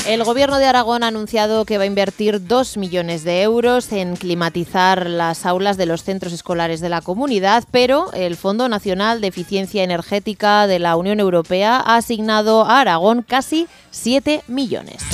El Gobierno de Aragón ha anunciado que va a invertir 2 millones de euros en climatizar las aulas de los centros escolares de la comunidad, pero el Fondo Nacional de Eficiencia Energética de la Unión Europea ha asignado a Aragón casi 7 millones.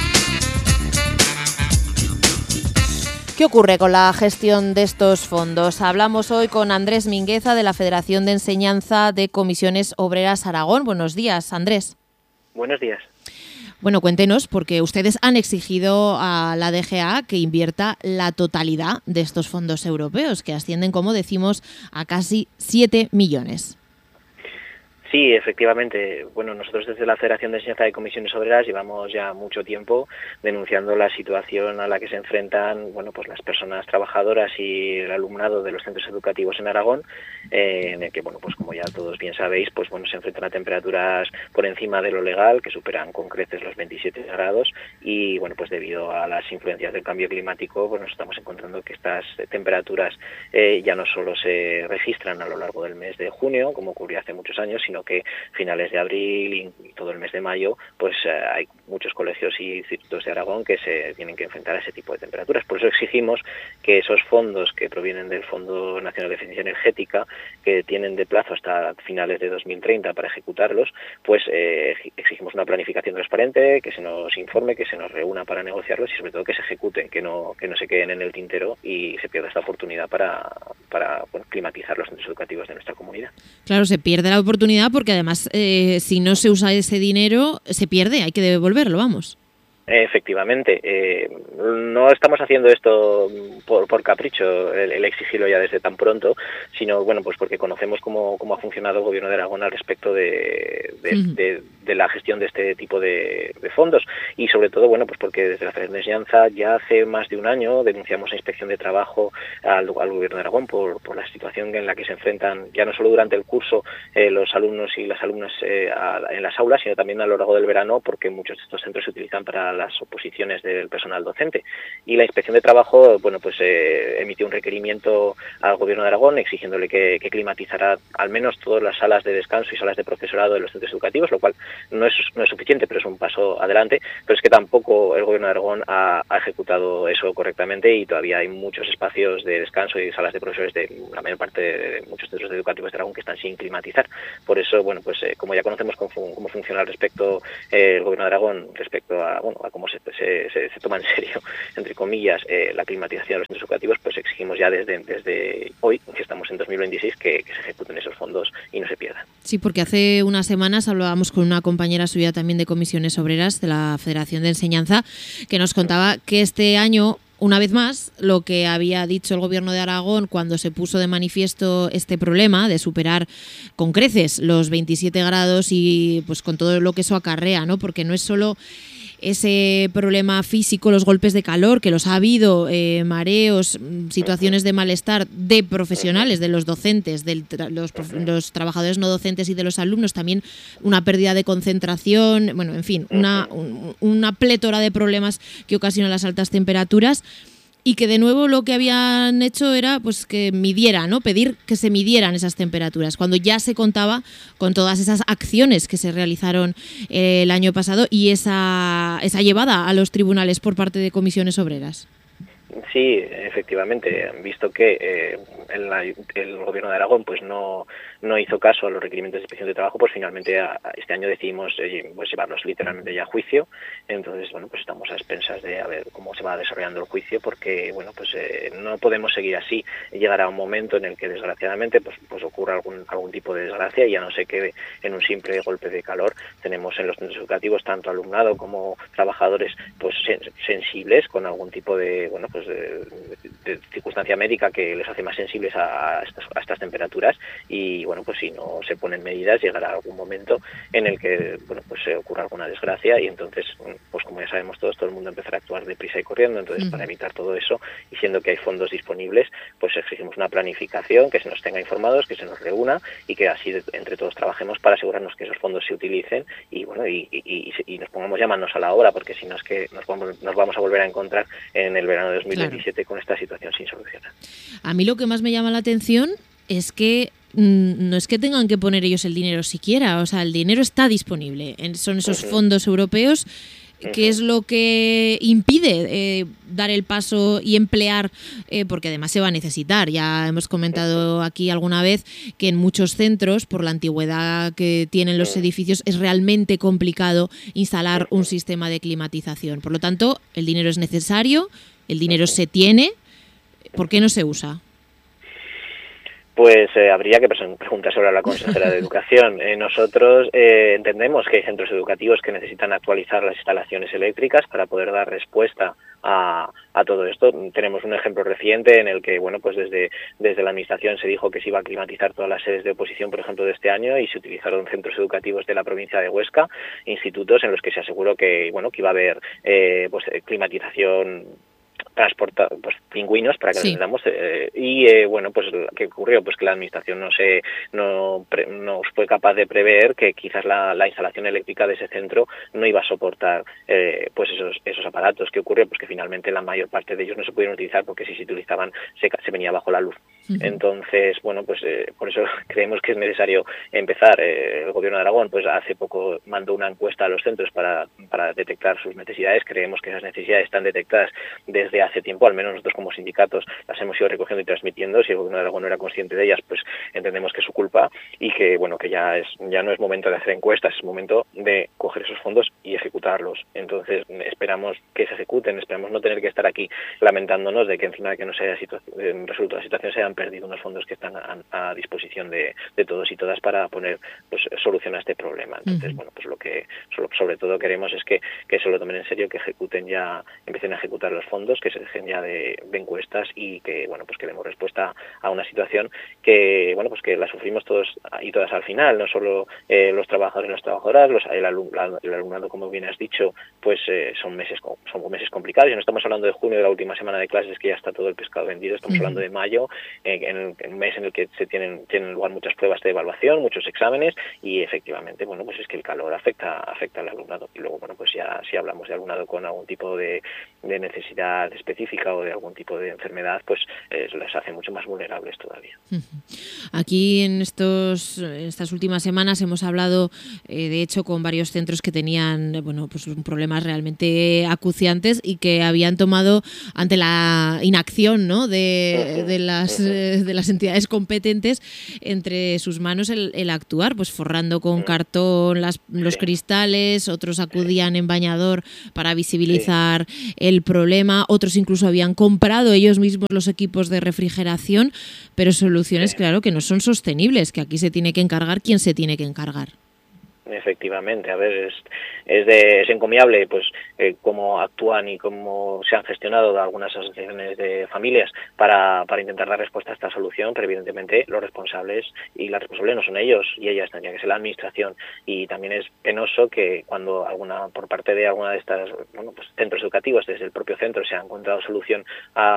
¿Qué ocurre con la gestión de estos fondos? Hablamos hoy con Andrés Mingueza de la Federación de Enseñanza de Comisiones Obreras Aragón. Buenos días, Andrés. Buenos días. Bueno, cuéntenos, porque ustedes han exigido a la DGA que invierta la totalidad de estos fondos europeos, que ascienden, como decimos, a casi 7 millones. Sí, efectivamente. Bueno, nosotros desde la Federación de Enseñanza de Comisiones Obreras llevamos ya mucho tiempo denunciando la situación a la que se enfrentan, bueno, pues las personas trabajadoras y el alumnado de los centros educativos en Aragón, en el que, bueno, pues como ya todos bien sabéis, pues bueno, se enfrentan a temperaturas por encima de lo legal, que superan con creces los 27 grados, y bueno, pues debido a las influencias del cambio climático, pues nos estamos encontrando que estas temperaturas ya no solo se registran a lo largo del mes de junio, como ocurrió hace muchos años, sino que finales de abril y todo el mes de mayo, pues hay muchos colegios y institutos de Aragón que se tienen que enfrentar a ese tipo de temperaturas. Por eso exigimos que esos fondos que provienen del Fondo Nacional de Eficiencia Energética, que tienen de plazo hasta finales de 2030 para ejecutarlos, pues exigimos una planificación transparente, que se nos informe, que se nos reúna para negociarlos y sobre todo que se ejecuten, que no se queden en el tintero y se pierda esta oportunidad para bueno, climatizar los centros educativos de nuestra comunidad. Claro, se pierde la oportunidad porque además si no se usa ese dinero se pierde, hay que devolverlo, vamos. Efectivamente, no estamos haciendo esto por capricho, el exigirlo ya desde tan pronto, sino bueno, pues porque conocemos cómo ha funcionado el Gobierno de Aragón al respecto de la gestión de este tipo de fondos, y sobre todo, bueno, pues porque desde la Federación de Enseñanza ya hace más de un año denunciamos a Inspección de Trabajo al Gobierno de Aragón por la situación en la que se enfrentan, ya no solo durante el curso los alumnos y las alumnas en las aulas, sino también a lo largo del verano, porque muchos de estos centros se utilizan para las oposiciones del personal docente. Y la Inspección de Trabajo, bueno, pues emitió un requerimiento al Gobierno de Aragón exigiéndole que climatizara al menos todas las salas de descanso y salas de profesorado de los centros educativos, lo cual no es suficiente, pero es un paso adelante. Pero es que tampoco el Gobierno de Aragón ha ejecutado eso correctamente y todavía hay muchos espacios de descanso y salas de profesores de la mayor parte de muchos centros educativos de Aragón que están sin climatizar. Por eso, bueno, pues como ya conocemos cómo funciona al respecto el Gobierno de Aragón respecto a, bueno, a cómo se toma en serio, entre comillas, la climatización de los centros educativos, pues exigimos ya desde hoy, que estamos en 2026, que se ejecuten esos fondos y no se pierdan. Sí, porque hace unas semanas hablábamos con una compañera suya también de Comisiones Obreras de la Federación de Enseñanza, que nos contaba que este año, una vez más, lo que había dicho el Gobierno de Aragón cuando se puso de manifiesto este problema de superar con creces los 27 grados y pues con todo lo que eso acarrea, ¿no? Porque no es solo ese problema físico, los golpes de calor, que los ha habido, mareos, situaciones de malestar de profesionales, de los docentes, de los trabajadores no docentes y de los alumnos, también una pérdida de concentración, bueno, en fin, una plétora de problemas que ocasionan las altas temperaturas. Y que de nuevo lo que habían hecho era pues que midieran, ¿no? Pedir que se midieran esas temperaturas, cuando ya se contaba con todas esas acciones que se realizaron el año pasado y esa llevada a los tribunales por parte de Comisiones Obreras. Sí, efectivamente, visto que el Gobierno de Aragón pues no hizo caso a los requerimientos de Inspección de Trabajo, pues finalmente este año decidimos pues llevarlos literalmente ya a juicio. Entonces, bueno, pues estamos a expensas de a ver cómo se va desarrollando el juicio, porque bueno, pues no podemos seguir así. Llegará un momento en el que desgraciadamente pues ocurra algún tipo de desgracia y ya no se quede en un simple golpe de calor. Tenemos en los centros educativos tanto alumnado como trabajadores pues sensibles con algún tipo de, bueno, pues de circunstancia médica que les hace más sensibles a estas temperaturas, y bueno, pues si no se ponen medidas llegará algún momento en el que, bueno, pues se ocurra alguna desgracia y entonces, pues como ya sabemos todos, todo el mundo empezará a actuar deprisa y corriendo. Entonces, para evitar todo eso, y siendo que hay fondos disponibles, pues exigimos una planificación, que se nos tenga informados, que se nos reúna y que así entre todos trabajemos para asegurarnos que esos fondos se utilicen y bueno, y nos pongamos ya manos a la obra, porque si no es que nos vamos a volver a encontrar en el verano de 2027 claro, con esta situación sin solucionar. A mí lo que más me llama la atención es que no es que tengan que poner ellos el dinero siquiera, o sea, el dinero está disponible, son esos fondos europeos ¿Qué es lo que impide dar el paso y emplear? Porque además se va a necesitar. Ya hemos comentado aquí alguna vez que en muchos centros, por la antigüedad que tienen los edificios, es realmente complicado instalar un sistema de climatización. Por lo tanto, el dinero es necesario, el dinero se tiene. ¿Por qué no se usa? Pues habría que preguntárselo a la consejera de Educación. Nosotros entendemos que hay centros educativos que necesitan actualizar las instalaciones eléctricas para poder dar respuesta a todo esto. Tenemos un ejemplo reciente en el que, bueno, pues desde la administración se dijo que se iba a climatizar todas las sedes de oposición, por ejemplo, de este año, y se utilizaron centros educativos de la provincia de Huesca, institutos en los que se aseguró que, bueno, que iba a haber pues climatización, transportar pues pingüinos para que los entendamos, y bueno, pues ¿qué ocurrió? Pues que la administración no fue capaz de prever que quizás la instalación eléctrica de ese centro no iba a soportar pues esos aparatos. ¿Qué ocurrió? Pues que finalmente la mayor parte de ellos no se pudieron utilizar, porque si se utilizaban se venía bajo la luz. Entonces, bueno, pues por eso creemos que es necesario empezar. El Gobierno de Aragón pues hace poco mandó una encuesta a los centros para detectar sus necesidades. Creemos que esas necesidades están detectadas desde hace tiempo, al menos nosotros como sindicatos las hemos ido recogiendo y transmitiendo. Si el Gobierno de Aragón no era consciente de ellas, pues entendemos que es su culpa, y que, bueno, que ya no es momento de hacer encuestas, es momento de coger esos fondos y ejecutarlos. Entonces esperamos que se ejecuten, esperamos no tener que estar aquí lamentándonos de que encima de que no se haya resuelto la situación se hayan perdido unos fondos que están a disposición de todos y todas para poner pues solución a este problema. Entonces, bueno, pues lo que sobre todo queremos es que se lo tomen en serio, que ejecuten ya, empiecen a ejecutar los fondos, que se dejen ya de encuestas, y que, bueno, pues que demos respuesta a una situación que, bueno, pues que la sufrimos todos y todas al final, no solo los trabajadores y las trabajadoras, el alumnado, como bien has dicho, pues son meses complicados. Y no estamos hablando de junio, de la última semana de clases, que ya está todo el pescado vendido. Estamos hablando de mayo, en un mes en el que tienen lugar muchas pruebas de evaluación, muchos exámenes, y efectivamente, bueno, pues es que el calor afecta al alumnado. Y luego, bueno, pues ya si hablamos de alumnado con algún tipo de necesidad específica o de algún tipo de enfermedad, pues les hace mucho más vulnerables todavía. Aquí en estas últimas semanas hemos hablado, de hecho, con varios centros que tenían, bueno, pues problemas realmente acuciantes y que habían tomado, ante la inacción, ¿no?, de las entidades competentes, entre sus manos el actuar, pues forrando con cartón los cristales. Otros acudían en bañador para visibilizar el problema, otros incluso habían comprado ellos mismos los equipos de refrigeración, pero soluciones, claro, que no son sostenibles, que aquí se tiene que encargar quien se tiene que encargar. Efectivamente, a ver, es encomiable pues cómo actúan y cómo se han gestionado algunas asociaciones de familias para intentar dar respuesta a esta solución, pero evidentemente los responsables y las responsables no son ellos y ellas, tendría que ser la administración. Y también es penoso que cuando por parte de alguna de estas, bueno, pues centros educativos, desde el propio centro, se ha encontrado solución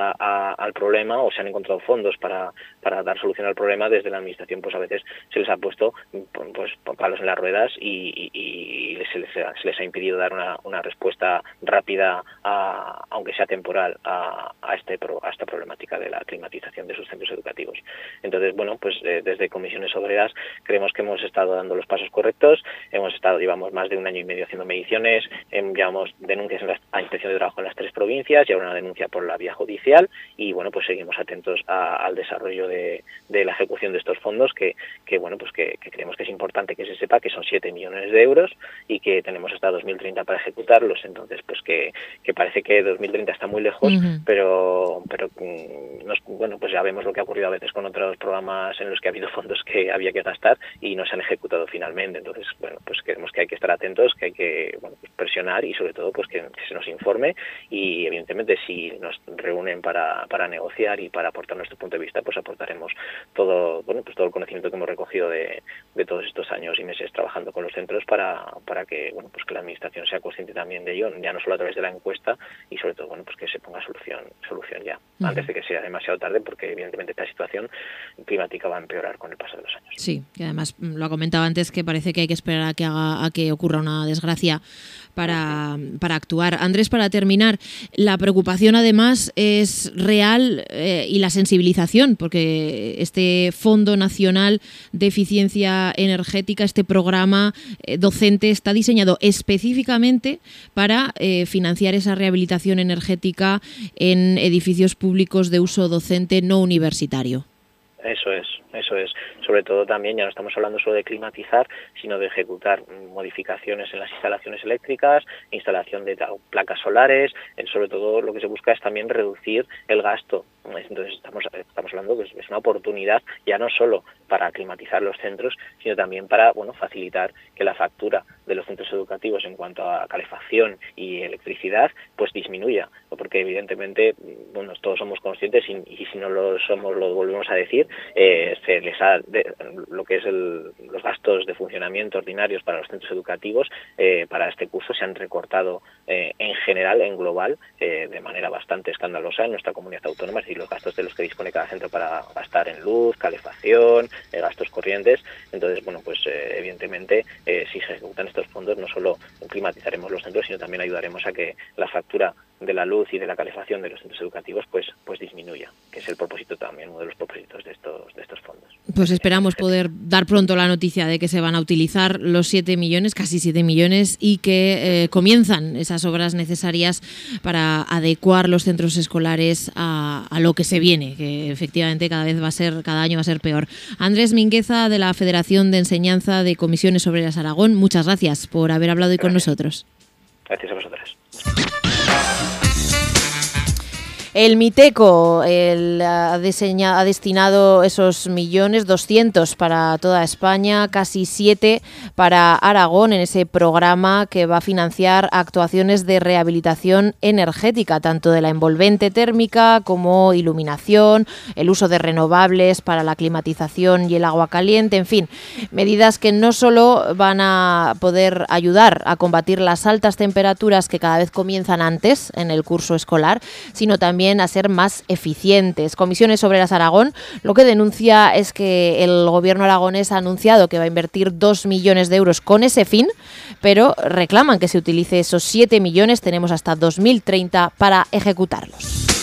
al problema, o se han encontrado fondos para dar solución al problema, desde la administración pues a veces se les ha puesto pues palos en las ruedas y se les ha impedido dar una respuesta rápida, aunque sea temporal, a esta problemática de la climatización de sus centros educativos. Entonces, bueno, pues desde Comisiones Obreras creemos que hemos estado dando los pasos correctos. Llevamos más de un año y medio haciendo mediciones, llevamos denuncias a Inspección de Trabajo en las 3 provincias y ahora una denuncia por la vía judicial, y bueno, pues seguimos atentos al desarrollo de la ejecución de estos fondos, que bueno, pues que creemos que es importante que se sepa que son 7 millones de euros y que tenemos hasta 2030 para ejecutarlos. Entonces, pues que parece que 2030 está muy lejos, pero bueno, pues ya vemos lo que ha ocurrido a veces con otros programas en los que ha habido fondos que había que gastar y no se han ejecutado finalmente. Entonces, bueno, pues creemos que hay que estar atentos, que hay que, bueno, pues presionar, y sobre todo pues que se nos informe, y evidentemente si nos reúnen para negociar y para aportar nuestro punto de vista, pues aportaremos todo el conocimiento que hemos recogido de todos estos años y meses trabajando con los centros para que, bueno, pues que la administración sea consciente también de ello, ya no solo a través de la encuesta, y sobre todo, bueno, pues que se ponga solución ya, antes de que sea demasiado tarde, porque evidentemente esta situación climática va a empeorar con el paso de los años. Sí, y además lo ha comentado antes, que parece que hay que esperar a que ocurra una desgracia para actuar. Andrés, para terminar, la preocupación además es real y la sensibilización, porque este Fondo Nacional de Eficiencia Energética, este programa docente, está diseñado específicamente para financiar esa rehabilitación energética en edificios públicos de uso docente no universitario. Eso es. Sobre todo también ya no estamos hablando solo de climatizar, sino de ejecutar modificaciones en las instalaciones eléctricas, instalación de placas solares. Sobre todo lo que se busca es también reducir el gasto. Entonces estamos hablando que es una oportunidad ya no solo para climatizar los centros, sino también para facilitar que la factura de los centros educativos en cuanto a calefacción y electricidad pues disminuya, porque evidentemente todos somos conscientes y si no lo somos lo volvemos a decir, se les ha lo que es los gastos de funcionamiento ordinarios para los centros educativos para este curso se han recortado en general, en global, de manera bastante escandalosa en nuestra comunidad autónoma, es decir, los gastos de los que dispone cada centro para gastar en luz, calefacción, gastos corrientes. Entonces, evidentemente, si se ejecutan estos fondos, no solo climatizaremos los centros, sino también ayudaremos a que la factura de la luz y de la calefacción de los centros educativos pues disminuya, que es el propósito también, uno de los propósitos de estos fondos. Pues esperamos poder dar pronto la noticia de que se van a utilizar los 7 millones, casi 7 millones, y que comienzan esas obras necesarias para adecuar los centros escolares a lo que se viene, que efectivamente cada año va a ser peor. Andrés Mingueza, de la Federación de Enseñanza de Comisiones Obreras Aragón, muchas gracias por haber hablado hoy con nosotros. Gracias a vosotras. El Miteco ha destinado esos 1.200.000 para toda España, casi 7 para Aragón, en ese programa que va a financiar actuaciones de rehabilitación energética, tanto de la envolvente térmica como iluminación, el uso de renovables para la climatización y el agua caliente, en fin, medidas que no solo van a poder ayudar a combatir las altas temperaturas que cada vez comienzan antes en el curso escolar, sino también a ser más eficientes. Comisiones Obreras Aragón lo que denuncia es que el gobierno aragonés ha anunciado que va a invertir 2 millones de euros con ese fin, pero reclaman que se utilice esos 7 millones, tenemos hasta 2030 para ejecutarlos.